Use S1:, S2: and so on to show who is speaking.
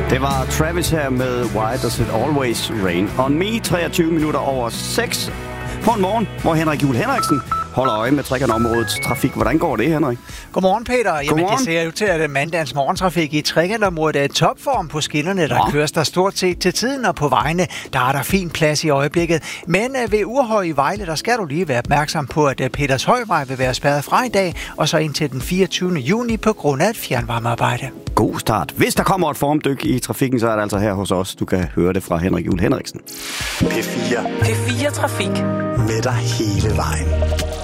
S1: Det var Travis her med Why Does It Always Rain On Me, 23 minutter over 6 på en morgen, hvor Henrik Juhl Henriksen holder øje med Trekantområdets trafik. Hvordan går det, Henrik?
S2: Godmorgen, Peter. Jamen,
S1: Godmorgen.
S2: det ser jo til, at mandagens morgentrafik i Trekantområdet er i topform på skinnerne. Der køres der stort set til tiden, og på vejene, der er der fin plads i øjeblikket. Men ved Urhøj i Vejle, der skal du lige være opmærksom på, at Petershøjvej vil være spærret fra i dag, og så indtil den 24. juni på grund af et fjernvarmearbejde.
S1: God start. Hvis der kommer et formdyk i trafikken, så er det altså her hos os. Du kan høre det fra Henrik Juhl Henriksen.
S3: P4.
S4: P4 Trafik.
S3: Med dig hele vejen.